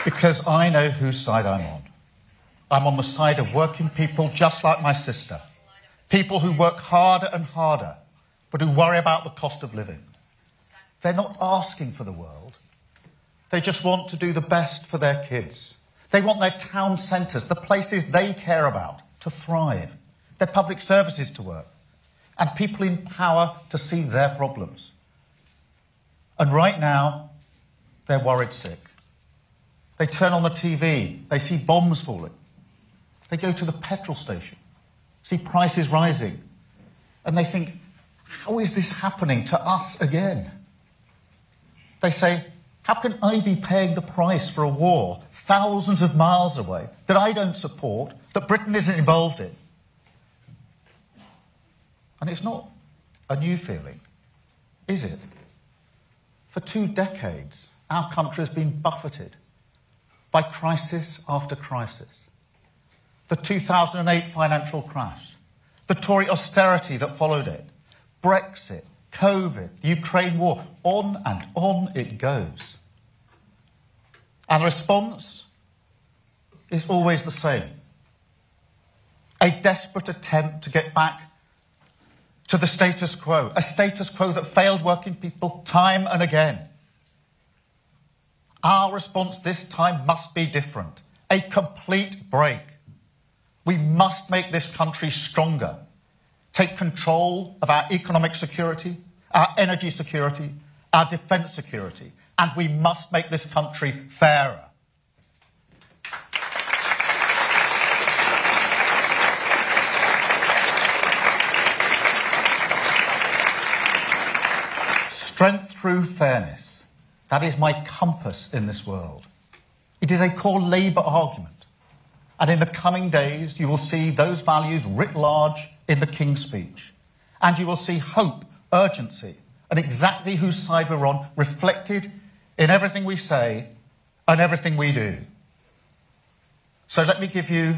Because I know whose side I'm on. I'm on the side of working people just like my sister. People who work harder and harder, but who worry about the cost of living. They're not asking for the world. They just want to do the best for their kids. They want their town centres, the places they care about, to thrive, their public services to work, and people in power to see their problems. And right now, they're worried sick. They turn on the TV, they see bombs falling. They go to the petrol station, see prices rising, and they think, how is this happening to us again? They say, how can I be paying the price for a war thousands of miles away that I don't support, that Britain isn't involved in? And it's not a new feeling, is it? For 2 decades, our country has been buffeted by crisis after crisis. The 2008 financial crash, the Tory austerity that followed it, Brexit, COVID, the Ukraine war, on and on it goes. And the response is always the same. A desperate attempt to get back to the status quo, a status quo that failed working people time and again. Our response this time must be different. A complete break. We must make this country stronger. Take control of our economic security, our energy security, our defence security, and we must make this country fairer. Strength through fairness. That is my compass in this world. It is a core Labour argument. And in the coming days, you will see those values writ large in the King's Speech. And you will see hope, urgency, and exactly whose side we're on reflected in everything we say and everything we do. So let me give you